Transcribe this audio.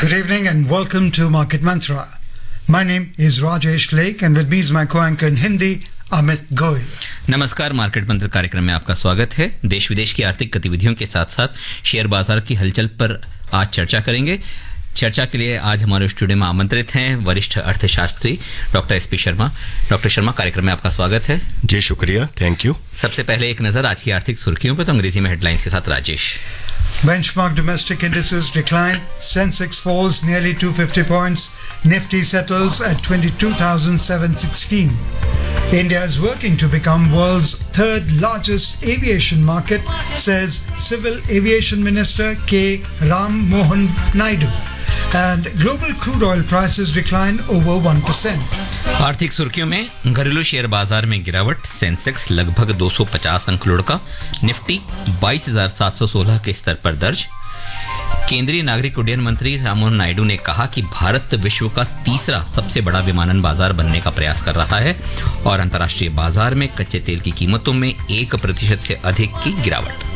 Good evening and welcome to Market Mantra. My name is Rajesh Lake and with me is my co-anchor in Hindi, Amit Goyal. नमस्कार, market मंत्र कार्यक्रम में आपका स्वागत है। देश विदेश की आर्थिक गतिविधियों के साथ साथ शेयर बाजार की हलचल पर आज चर्चा करेंगे। चर्चा के लिए आज हमारे स्टूडियो में आमंत्रित हैं वरिष्ठ अर्थशास्त्री doctor SP Sharma. Doctor Sharma, कार्यक्रम में आपका स्वागत है। जी शुक्रिया, थैंक यू। सबसे पहले एक नज़र आज की आर्थिक सुर्खियों पर, तो अंग्रेजी में हेडलाइंस के साथ Rajesh. Benchmark domestic indices decline, Sensex falls nearly 250 points, Nifty settles at 22,716. India is working to become world's third largest aviation market, says Civil Aviation Minister K. Ram Mohan Naidu. And global crude oil prices decline over 1%. आर्थिक सुर्खियों में घरेलू share बाजार में गिरावट, Sensex लगभग 250 अंक लुढ़का, Nifty 22,716 के स्तर पर दर्ज। केंद्रीय नागरिक उड्डयन मंत्री राममोहन नायडू ने कहा कि भारत विश्व का तीसरा सबसे बड़ा विमानन बाजार बनने का प्रयास कर रहा है और अंतर्राष्ट्रीय बाजार में कच्चे तेल की कीमतों में 1% से अधिक की गिरावट।